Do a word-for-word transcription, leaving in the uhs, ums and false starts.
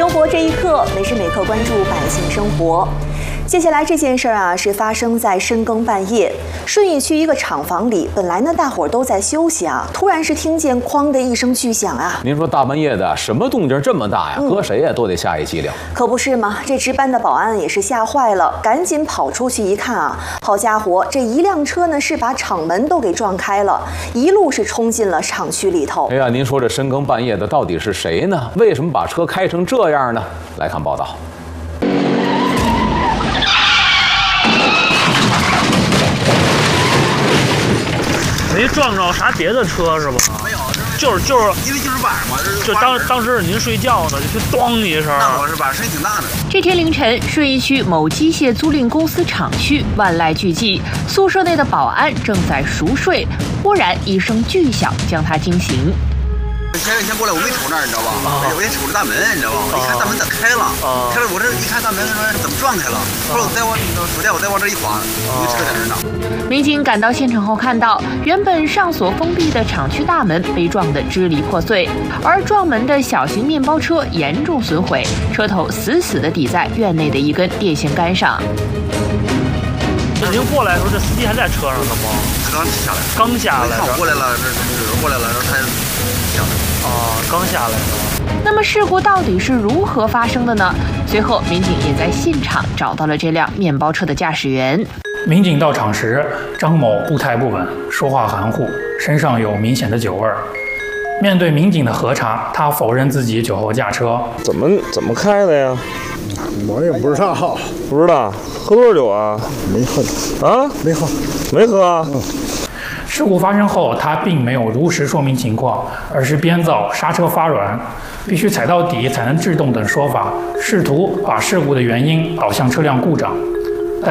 生活这一刻，每时每刻关注百姓生活。接下来这件事儿啊，是发生在深更半夜，顺义区一个厂房里，本来呢大伙儿都在休息啊，突然是听见哐的一声巨响啊！ 您说大半夜的，什么动静这么大呀？ 嗯、 搁谁呀都得吓一激灵。 可不是嘛，这值班的保安也是吓坏了，赶紧跑出去一看啊，好家伙，这一辆车呢是把厂门都给撞开了，一路是冲进了厂区里头。 哎呀，您说这深更半夜的到底是谁呢？为什么把车开成这样呢？来看报道。 没撞着啥别的车是吧？ 没有， 就是就是因为就是晚上嘛，就是就当当时您睡觉呢，就咣一声。 那我是吧，声音挺大的。 这天凌晨，顺义区某机械租赁公司厂区万籁俱寂，宿舍内的保安正在熟睡，忽然一声巨响将他惊醒。 先生先过来，我没瞅那儿，你知道吧？啊、我先瞅着大门，你知道吧？我、啊、一看大门咋开了？啊、开了，我这一看大门，说怎么撞开了？后来我再往手电，我再往这一晃，一个车在这呢。 民警赶到现场后看到，原本上锁封闭的厂区大门被撞得支离破碎，而撞门的小型面包车严重损毁，车头死死地抵在院内的一根电线杆上。 您过来的时候，这司机还在车上呢吗？ 他刚下来， 刚下来。 看我过来了，这这过来了，然后他下来。 哦，刚下来的。 那么事故到底是如何发生的呢？随后，民警也在现场找到了这辆面包车的驾驶员。 民警到场时，张某步态不稳，说话含糊，身上有明显的酒味儿。面对民警的核查，他否认自己酒后驾车。 怎么怎么开的呀？ 我也不知道， 不知道。喝多少酒啊？ 没喝啊？ 没喝， 没喝啊？ 嗯。事故发生后，他并没有如实说明情况，而是编造刹车发软、必须踩到底才能制动等说法，试图把事故的原因导向车辆故障。